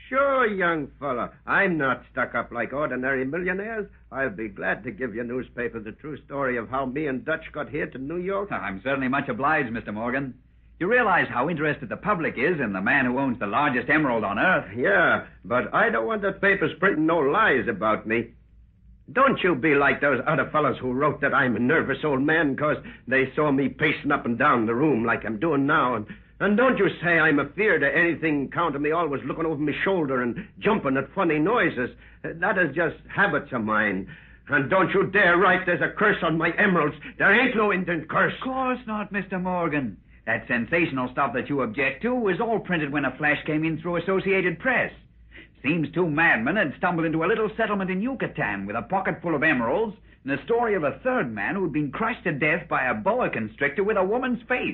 Sure, young fella. I'm not stuck up like ordinary millionaires. I'll be glad to give your newspaper the true story of how me and Dutch got here to New York. I'm certainly much obliged, Mr. Morgan. You realize how interested the public is in the man who owns the largest emerald on Earth? Yeah, but I don't want the papers printing no lies about me. Don't you be like those other fellows who wrote that I'm a nervous old man because they saw me pacing up and down the room like I'm doing now. And don't you say I'm afeard of anything count of me always looking over my shoulder and jumping at funny noises. That is just habits of mine. And don't you dare write there's a curse on my emeralds. There ain't no Indian curse. Of course not, Mr. Morgan. That sensational stuff that you object to was all printed when a flash came in through Associated Press. Seems two madmen had stumbled into a little settlement in Yucatan with a pocket full of emeralds and a story of a third man who'd been crushed to death by a boa constrictor with a woman's face.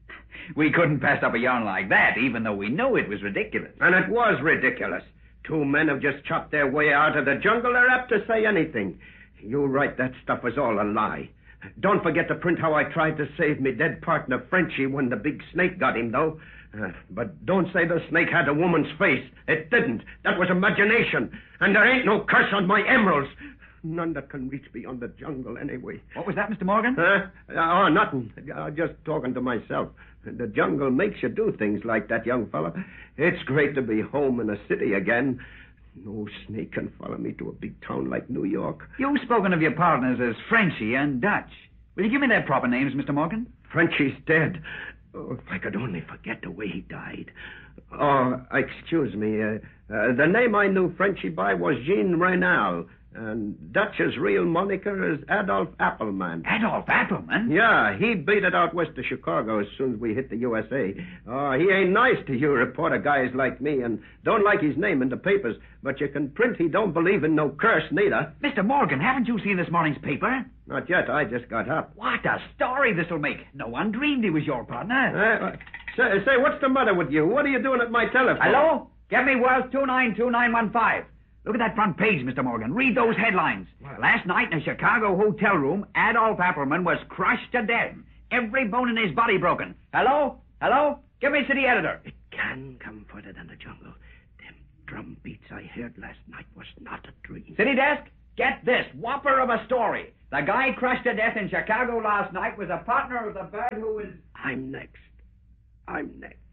We couldn't pass up a yarn like that, even though we knew it was ridiculous. And it was ridiculous. Two men have just chopped their way out of the jungle. They're apt to say anything. You write that stuff was all a lie. Don't forget to print how I tried to save me dead partner Frenchie when the big snake got him, though. But don't say the snake had a woman's face. It didn't. That was imagination. And there ain't no curse on my emeralds. None that can reach beyond the jungle, anyway. What was that, Mr. Morgan? Oh, nothing. Just talking to myself. The jungle makes you do things like that, young fella. It's great to be home in a city again. No snake can follow me to a big town like New York. You've spoken of your partners as Frenchie and Dutch. Will you give me their proper names, Mr. Morgan? Frenchie's dead. Oh, if I could only forget the way he died. Oh, excuse me. The name I knew Frenchie by was Jean Renal. And Dutch's real moniker is Adolf Appleman. Adolf Appleman? Yeah, he beat it out west of Chicago as soon as we hit the USA. Oh, he ain't nice to you reporter guys like me and don't like his name in the papers. But you can print he don't believe in no curse, neither. Mr. Morgan, haven't you seen this morning's paper? Not yet. I just got up. What a story this'll make. No one dreamed he was your partner. Say, what's the matter with you? What are you doing at my telephone? Hello? Get me Wells 292915. Look at that front page, Mr. Morgan. Read those headlines. Last night in a Chicago hotel room, Adolf Appleman was crushed to death. Every bone in his body broken. Hello? Hello? Give me city editor. It can come further than the jungle. Them drum beats I heard last night was not a dream. City desk? Get this. Whopper of a story. The guy crushed to death in Chicago last night was a partner of the bird who was... I'm next.